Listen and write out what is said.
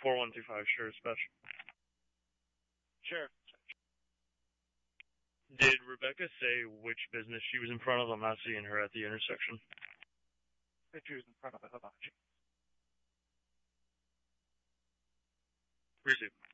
4125, sure, special. Sure. Did Rebecca say which business she was in front of? I'm not seeing her at the intersection. If she was in front of a hibachi. Receive.